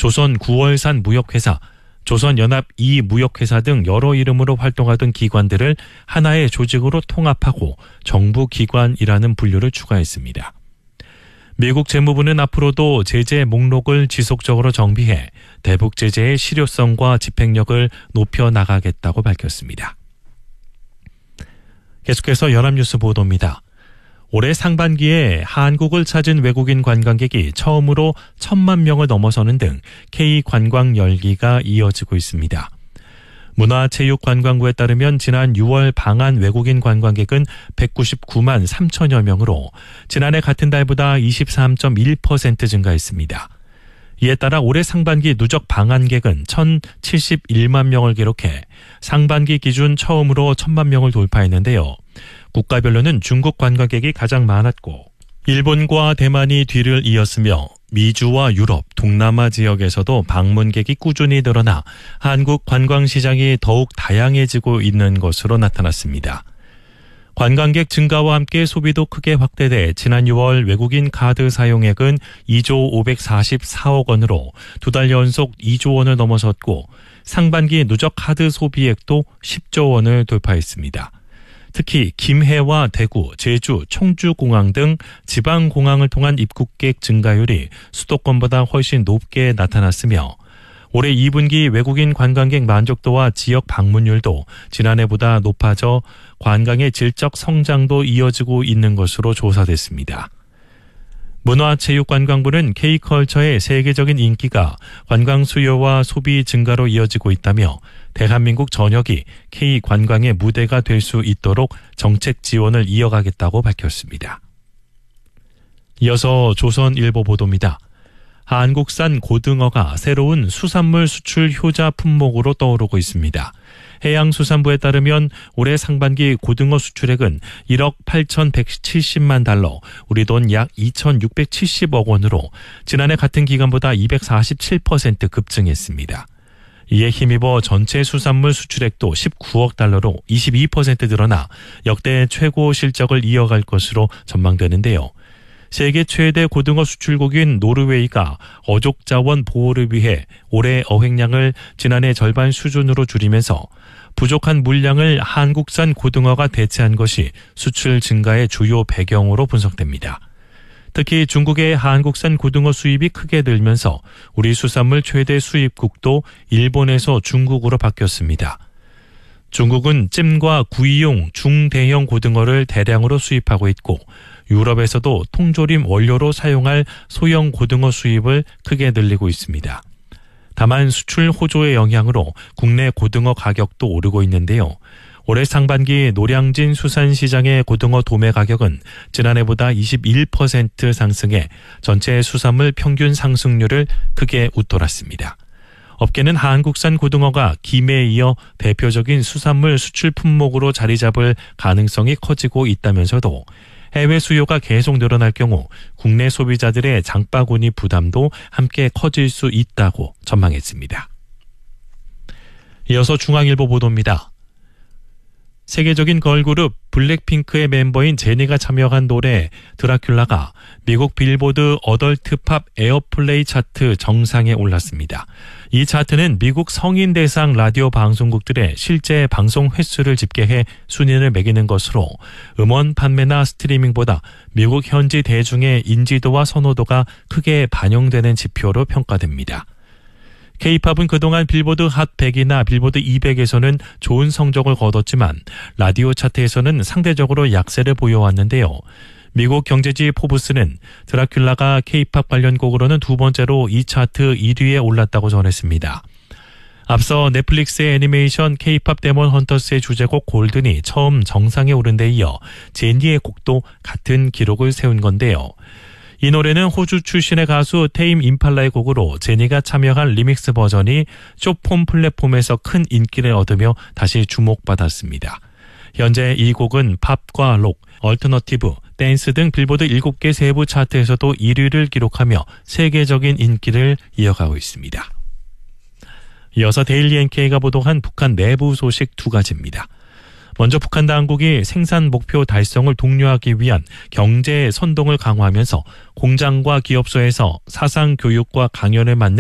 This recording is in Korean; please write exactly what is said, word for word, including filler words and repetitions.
조선 구월산 무역회사, 조선연합 이 무역회사 등 여러 이름으로 활동하던 기관들을 하나의 조직으로 통합하고 정부기관이라는 분류를 추가했습니다. 미국 재무부는 앞으로도 제재 목록을 지속적으로 정비해 대북 제재의 실효성과 집행력을 높여나가겠다고 밝혔습니다. 계속해서 연합뉴스 보도입니다. 올해 상반기에 한국을 찾은 외국인 관광객이 처음으로 천만 명을 넘어서는 등 K관광 열기가 이어지고 있습니다. 문화체육관광부에 따르면 지난 유월 방한 외국인 관광객은 백구십구만 삼천여 명으로 지난해 같은 달보다 이십삼 점 일 퍼센트 증가했습니다. 이에 따라 올해 상반기 누적 방한객은 천칠십일만 명을 기록해 상반기 기준 처음으로 천만 명을 돌파했는데요. 국가별로는 중국 관광객이 가장 많았고 일본과 대만이 뒤를 이었으며 미주와 유럽, 동남아 지역에서도 방문객이 꾸준히 늘어나 한국 관광시장이 더욱 다양해지고 있는 것으로 나타났습니다. 관광객 증가와 함께 소비도 크게 확대돼 지난 유월 외국인 카드 사용액은 이조 오백사십사억 원으로 두 달 연속 이조 원을 넘어섰고 상반기 누적 카드 소비액도 십조 원을 돌파했습니다. 특히 김해와 대구, 제주, 청주공항 등 지방공항을 통한 입국객 증가율이 수도권보다 훨씬 높게 나타났으며 올해 이 분기 외국인 관광객 만족도와 지역 방문율도 지난해보다 높아져 관광의 질적 성장도 이어지고 있는 것으로 조사됐습니다. 문화체육관광부는 K컬처의 세계적인 인기가 관광 수요와 소비 증가로 이어지고 있다며 대한민국 전역이 K관광의 무대가 될 수 있도록 정책 지원을 이어가겠다고 밝혔습니다. 이어서 조선일보 보도입니다. 한국산 고등어가 새로운 수산물 수출 효자 품목으로 떠오르고 있습니다. 해양수산부에 따르면 올해 상반기 고등어 수출액은 일억 팔천백칠십만 달러, 우리 돈 약 이천육백칠십억 원으로 지난해 같은 기간보다 이백사십칠 퍼센트 급증했습니다. 이에 힘입어 전체 수산물 수출액도 십구억 달러로 이십이 퍼센트 늘어나 역대 최고 실적을 이어갈 것으로 전망되는데요. 세계 최대 고등어 수출국인 노르웨이가 어족 자원 보호를 위해 올해 어획량을 지난해 절반 수준으로 줄이면서 부족한 물량을 한국산 고등어가 대체한 것이 수출 증가의 주요 배경으로 분석됩니다. 특히 중국의 한국산 고등어 수입이 크게 늘면서 우리 수산물 최대 수입국도 일본에서 중국으로 바뀌었습니다. 중국은 찜과 구이용 중대형 고등어를 대량으로 수입하고 있고 유럽에서도 통조림 원료로 사용할 소형 고등어 수입을 크게 늘리고 있습니다. 다만 수출 호조의 영향으로 국내 고등어 가격도 오르고 있는데요. 올해 상반기 노량진 수산시장의 고등어 도매 가격은 지난해보다 이십일 퍼센트 상승해 전체 수산물 평균 상승률을 크게 웃돌았습니다. 업계는 한국산 고등어가 김에 이어 대표적인 수산물 수출 품목으로 자리 잡을 가능성이 커지고 있다면서도 해외 수요가 계속 늘어날 경우 국내 소비자들의 장바구니 부담도 함께 커질 수 있다고 전망했습니다. 이어서 중앙일보 보도입니다. 세계적인 걸그룹 블랙핑크의 멤버인 제니가 참여한 노래 드라큘라가 미국 빌보드 어덜트 팝 에어플레이 차트 정상에 올랐습니다. 이 차트는 미국 성인 대상 라디오 방송국들의 실제 방송 횟수를 집계해 순위를 매기는 것으로 음원 판매나 스트리밍보다 미국 현지 대중의 인지도와 선호도가 크게 반영되는 지표로 평가됩니다. K-팝은 그동안 빌보드 핫 백이나 빌보드 이백에서는 좋은 성적을 거뒀지만 라디오 차트에서는 상대적으로 약세를 보여왔는데요. 미국 경제지 포브스는 드라큘라가 K-팝 관련 곡으로는 두 번째로 이 차트 일 위에 올랐다고 전했습니다. 앞서 넷플릭스의 애니메이션 K-팝 데몬 헌터스의 주제곡 골든이 처음 정상에 오른 데 이어 제니의 곡도 같은 기록을 세운 건데요. 이 노래는 호주 출신의 가수 테임 임팔라의 곡으로 제니가 참여한 리믹스 버전이 쇼폼 플랫폼에서 큰 인기를 얻으며 다시 주목받았습니다. 현재 이 곡은 팝과 록, 얼터너티브, 댄스 등 빌보드 일곱 개 세부 차트에서도 일 위를 기록하며 세계적인 인기를 이어가고 있습니다. 이어서 데일리 엔케이가 보도한 북한 내부 소식 두 가지입니다. 먼저 북한 당국이 생산 목표 달성을 독려하기 위한 경제 선동을 강화하면서 공장과 기업소에서 사상 교육과 강연을 맡는